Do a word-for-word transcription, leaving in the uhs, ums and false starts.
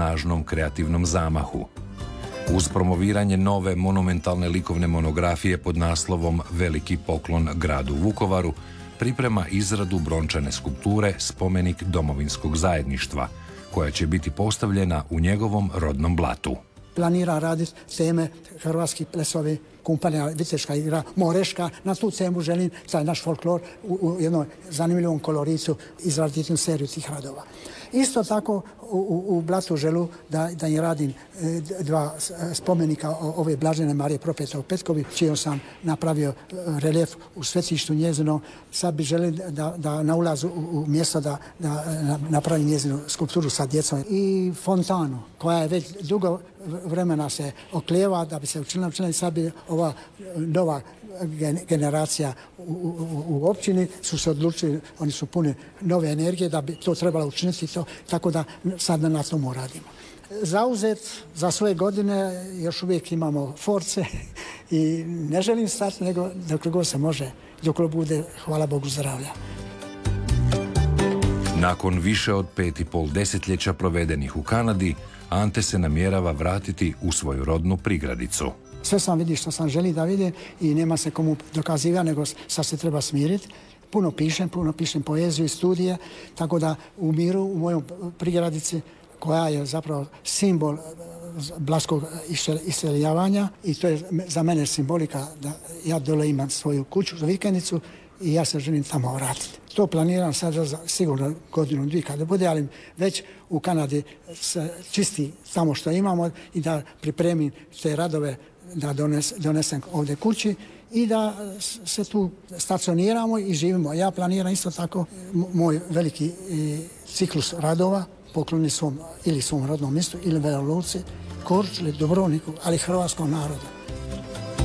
snažnom kreativnom zamahu. Uz promoviranje nove monumentalne likovne monografije pod naslovom Veliki poklon gradu Vukovaru, priprema izradu brončane skulpture Spomenik domovinskog zajedništva, koja će biti postavljena u njegovom rodnom Blatu. Planira raditi teme hrvatski plesovi, kumpanija, viteška igra, moreška. Na tu temu želim, taj naš folklor, u, u jednom zanimljivom koloricu izraditi seriju tih radova. Isto tako u, u, u Blatu želu da, da im radim e, dva spomenika ove Blažene Marije Propeta u Petkovi, čijom sam napravio reljef u svetištu njezino. Sad bi želio da, da na ulazu u, u mjesto da, da napravim njezinu skulpturu sa djecom. I fontanu, koja je već dugo vremena se oklijeva da bi se učinila, učinila i sad bi ova nova generacija u, u, u općini su se odlučili, oni su puni nove energije da bi to trebalo učiniti, to, tako da sad na tomu radimo. Zauzet za svoje godine, još uvijek imamo force i ne želim stati, nego dok god se može, dok bude, hvala Bogu, zdravlja. Nakon više od pet i pol desetljeća provedenih u Kanadi, Ante se namjerava vratiti u svoju rodnu prigradicu. Sve sam vidi što sam želi da vidim i nema se komu dokaziva, nego sad se treba smiriti. Puno pišem, puno pišem poeziju i studije, tako da u miru, u mojoj prigradici, koja je zapravo simbol blatskog iseljavanja, i to je za mene simbolika da ja dole imam svoju kuću za vikendicu i ja se želim tamo vratiti. To planiram sad za sigurno godinu, dvije kada bude, ali već u Kanadi se čisti tamo što imamo i da pripremim te radove da dones, donesem ovdje kući i da se tu stacioniramo i živimo. Ja planiram isto tako moj veliki ciklus radova, pokloni svom ili svom rodnom mjestu ili Vela Luci, Korčuli, Dubrovniku, ali hrvatskom narodu.